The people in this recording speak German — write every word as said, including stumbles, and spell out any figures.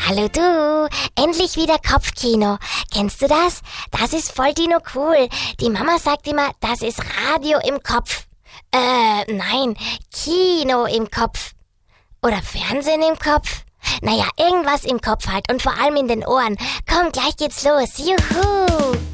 Hallo du, endlich wieder Kopfkino. Kennst du das? Das ist voll Dino cool. Die Mama sagt immer, das ist Radio im Kopf. Äh, nein, Kino im Kopf. Oder Fernsehen im Kopf. Naja, irgendwas im Kopf halt und vor allem in den Ohren. Komm, gleich geht's los. Juhu!